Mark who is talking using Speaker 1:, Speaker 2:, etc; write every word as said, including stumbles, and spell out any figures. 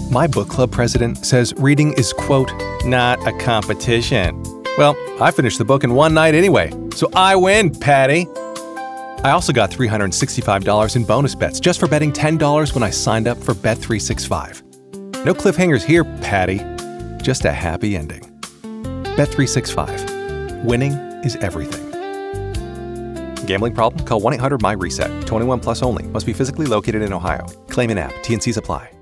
Speaker 1: My book club president says reading is, quote, not a competition. Well, I finished the book in one night anyway, so I win, Patty. I also got three hundred sixty-five dollars in bonus bets just for betting ten dollars when I signed up for Bet three sixty-five. No cliffhangers here, Patty. Just a happy ending. Bet three sixty-five. Winning is everything. Gambling problem? Call one eight hundred M Y RESET. twenty-one plus only. Must be physically located in Ohio. Claim in app. T N Cs apply.